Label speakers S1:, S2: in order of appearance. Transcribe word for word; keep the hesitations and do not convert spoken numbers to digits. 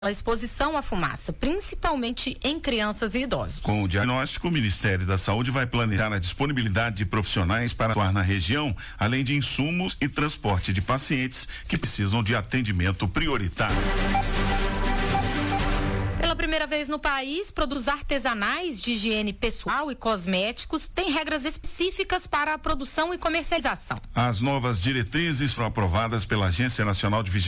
S1: a exposição à fumaça, principalmente em crianças e idosos.
S2: Com o diagnóstico, o Ministério da Saúde vai planejar a disponibilidade de profissionais para atuar na região, além de insumos e transporte de pacientes que precisam de atendimento prioritário.
S1: Pela primeira vez no país, produtos artesanais de higiene pessoal e cosméticos têm regras específicas para a produção e comercialização.
S2: As novas diretrizes foram aprovadas pela Agência Nacional de Vigilância